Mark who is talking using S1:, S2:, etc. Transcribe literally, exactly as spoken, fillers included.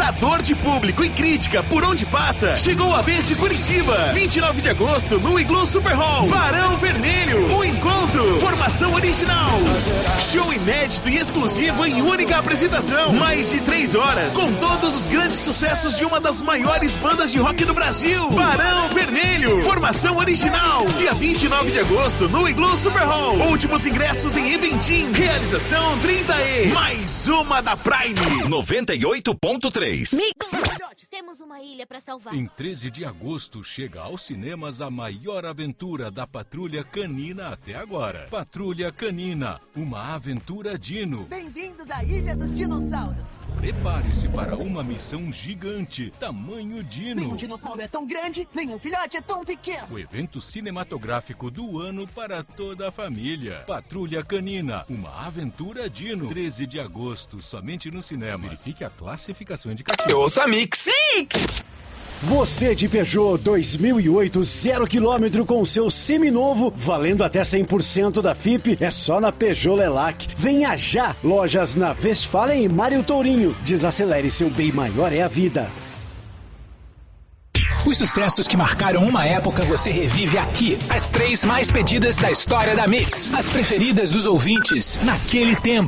S1: arrasador de público e crítica por onde passa. Chegou a vez de Curitiba, vinte e nove de agosto, no Iglu Super Hall. Barão Vermelho, o encontro, formação original. Show inédito e exclusivo em única apresentação. Mais de três horas, com todos os grandes sucessos de uma das maiores bandas de rock do Brasil. Barão Vermelho, formação original. Dia vinte e nove de agosto, no Iglu Super Hall. Últimos ingressos em Eventim. Realização trinta E. Mais uma da Prime.
S2: noventa e oito ponto três.
S3: Mix. Temos uma ilha pra salvar.
S4: Em treze de agosto chega aos cinemas a maior aventura da Patrulha Canina até agora. Patrulha Canina, uma aventura dino.
S5: Bem-vindos à Ilha dos Dinossauros.
S4: Prepare-se para uma missão gigante, tamanho dino.
S5: Nenhum dinossauro é tão grande, nenhum filhote é tão pequeno.
S4: O evento cinematográfico do ano para toda a família. Patrulha Canina, uma aventura dino. treze de agosto, somente no cinema. Verifique a classificação indicativa.
S2: Ouça Mix.
S5: Mix!
S6: Você de Peugeot dois mil e oito, zero quilômetro com o seu seminovo, valendo até cem por cento da F I P, é só na Peugeot Lelac. Venha já! Lojas na Westfalen e Mário Tourinho. Desacelere, seu bem maior é a vida.
S7: Os sucessos que marcaram uma época você revive aqui. As três mais pedidas da história da Mix. As preferidas dos ouvintes naquele tempo.